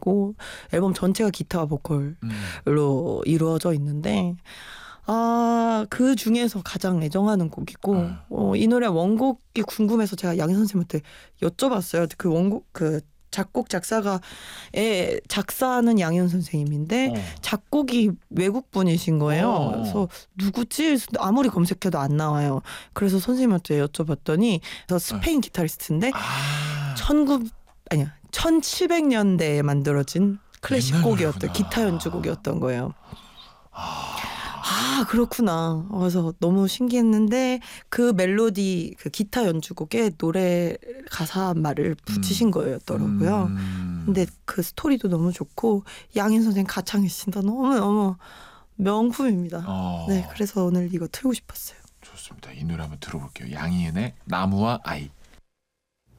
곡이고 앨범 전체가 기타와 보컬로 이루어져 있는데 그 중에서 가장 애정하는 곡이고 이 노래 원곡이 궁금해서 제가 양희 선생님한테 여쭤봤어요. 그 원곡 그 작곡 작사가의 작사는 양희은 선생님인데 작곡이 외국 분이신 거예요. 그래서 누구지? 아무리 검색해도 안 나와요. 그래서 선생님한테 여쭤봤더니 스페인 기타리스트인데 1700년대에 만들어진 클래식 곡이었던 기타 연주곡이었던 거예요. 그렇구나. 그래서 너무 신기했는데 그 멜로디 그 기타 연주곡에 노래 가사 말을 붙이신 거였더라고요. 근데 그 스토리도 너무 좋고 양인 선생님 가창이신다. 너무너무 명품입니다. 네, 그래서 오늘 이거 틀고 싶었어요. 좋습니다. 이 노래 한번 들어볼게요. 양희은의 나무와 아이.